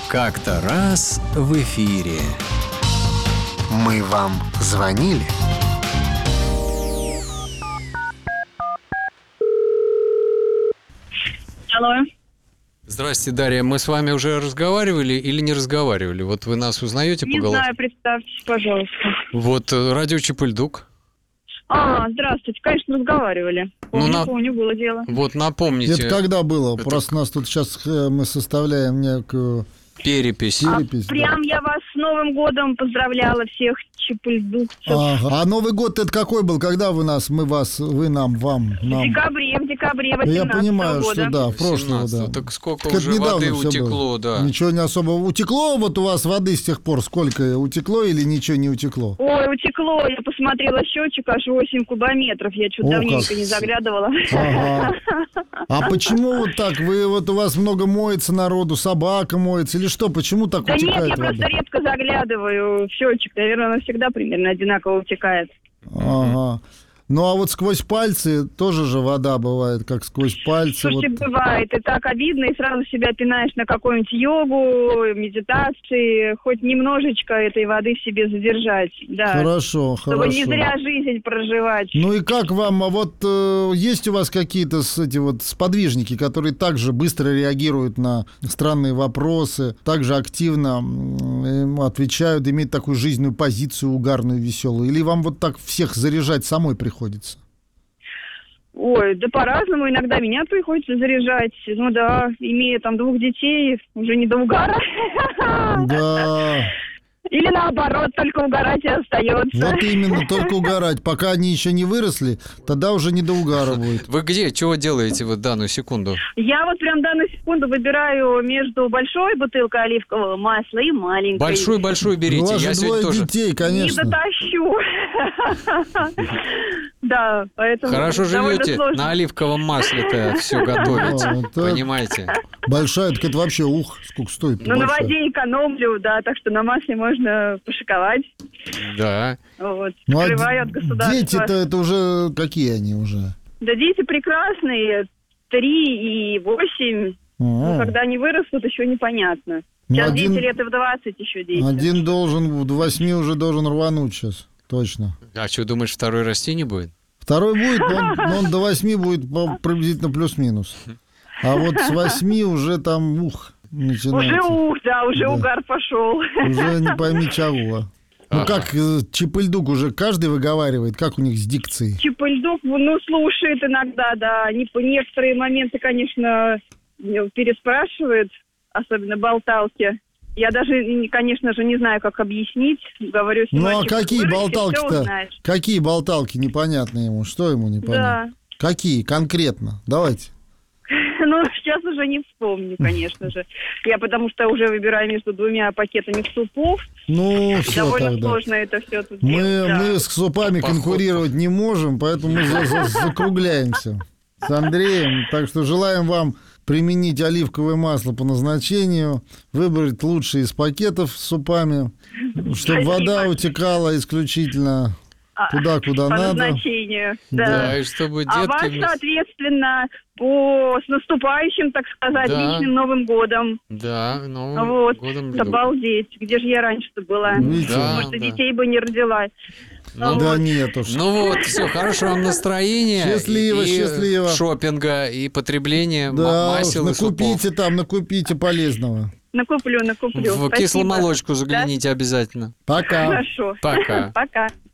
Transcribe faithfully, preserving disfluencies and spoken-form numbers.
Как-то раз в эфире. Мы вам звонили? Алло. Здрасте, Дарья. Мы с вами уже разговаривали или не разговаривали? Вот вы нас узнаете по Не голосу? знаю, представьтесь, пожалуйста. Вот э, радио Чапыльдук. А, здравствуйте, конечно, разговаривали. Помню, Ну, на- помню, было дело. Вот напомните. Это когда было? Это- Просто нас тут сейчас э, мы составляем некую Перепись. А перепись. да. прям я вас с Новым годом поздравляла, всех чапыльдукцев. Ага. А Новый год это какой был? Когда вы нас, мы вас, вы нам, вам, В нам? декабре, в декабре Я восемнадцатого понимаю, года. что да, в прошлого, да. семнадцатого. Так сколько Так это уже недавно воды всё утекло, было. да. Ничего не особо. Утекло вот у вас воды с тех пор? Сколько? Утекло или ничего не утекло? Ой, утекло, я посмотрела счетчик, аж восемь кубометров, я что-то О, давненько как. не заглядывала. Ага. А почему вот так? Вы вот у вас много моется народу, собака моется или что? Почему так Да нет, я утекает просто вода? редко заглядываю в счетчик, наверное, она всегда примерно одинаково утекает. Ага. Ну а вот сквозь пальцы тоже же вода бывает, как сквозь пальцы. Слушайте, вот. бывает, и так обидно, и сразу себя пинаешь на какую-нибудь йогу, медитации, хоть немножечко этой воды в себе задержать, да. Хорошо, Чтобы хорошо. не зря жизнь проживать. Ну и как вам, а вот э, есть у вас какие-то с- эти вот сподвижники, которые также быстро реагируют на странные вопросы, также активно м, отвечают, имеют такую жизненную позицию угарную, веселую? Или вам вот так всех заряжать самой приходится? Ой, да по-разному, иногда меня приходится заряжать. Ну да, имея там двух детей, уже не до угара. Да, Или наоборот, только угорать и остается. вот именно, только угорать. Пока они еще не выросли, тогда уже не до угара будет. Вы где? Чего делаете в данную секунду? Я вот прям в данную секунду выбираю между большой бутылкой оливкового масла и маленькой. Большую-большую берите. У вас Я же сегодня двое тоже. детей, Не конечно. дотащу. Да, поэтому Хорошо довольно живете, сложно. на оливковом масле-то все готовите. Да, это- Понимаете? Большая, так это вообще ух, сколько стоит? Ну, на воде экономлю, да, так что на масле можно пошиковать. Да. Вот. Ну, а Скрываю от государства. дети-то это уже какие они уже? Да дети прекрасные, три и восемь. Ну, А, когда они вырастут, еще непонятно. Ну, Сейчас один- дети лет и в двадцать еще дети. Один должен, до восьми уже должен рвануть сейчас, точно. А что, думаешь, второй расти не будет? Второй будет, но он, но он до восьми будет по- приблизительно плюс-минус. А вот с восьми уже там, ух, Уже начинается. ух, да, уже Да. угар пошел. Уже не пойми чего. Ну Ага. как, э, Чапыльдук уже каждый выговаривает, как у них с дикцией? Чапыльдук, ну, слушает иногда, да. Не- Некоторые моменты, конечно, переспрашивает, особенно болталки. Я даже, конечно же, не знаю, как объяснить. Говорю, Ну а «Сыночек, какие вырасти, всё болталки-то? узнаешь». Какие болталки непонятно ему? Что ему непонятно? Да. Какие конкретно? Давайте. Ну, сейчас уже не вспомню, конечно же. Я потому что уже выбираю между двумя пакетами супов. Ну, все Довольно тогда. сложно это все тут Мы, делать. да. мы с супами Поход. конкурировать не можем, поэтому мы за- за- закругляемся с Андреем. Так что желаем вам применить оливковое масло по назначению, выбрать лучшие из пакетов с супами, чтобы Спасибо. вода утекала исключительно А, туда, куда по надо. назначению. Да. Да. Да, и чтобы А вас, детки... соответственно, по с наступающим, так сказать, Да. личным Новым годом. Да, Новым Вот, годом жду. обалдеть. Где же я раньше-то была? Видите? Да, Может, и да. детей бы не родила. Ну, Да нет уж. Ну вот, все, хорошего вам настроения. Счастливо, и счастливо. Шопинга, и потребления, м- Да, уж, масел и супов. накупите там, накупите полезного. Накуплю, накуплю. В Спасибо. кисломолочку загляните обязательно. Пока. Хорошо. Пока. Пока.